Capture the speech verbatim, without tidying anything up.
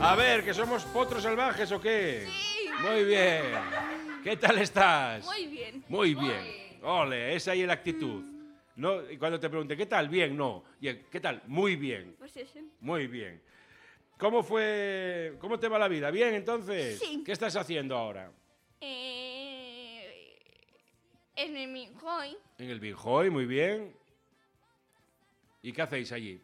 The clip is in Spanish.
A ver, ¿que somos potros salvajes o qué? Sí. Muy bien. ¿Qué tal estás? Muy bien. Muy bien. Ole, esa ahí es la actitud. No, y cuando te pregunte, ¿qué tal? Bien, no. Y el, ¿qué tal? Muy bien. Pues ese. Muy bien. ¿Cómo fue? ¿Cómo te va la vida? ¿Bien, entonces? Sí. ¿Qué estás haciendo ahora? Eh, en el Minjoy. En el Binjoy, muy bien. ¿Y qué hacéis allí?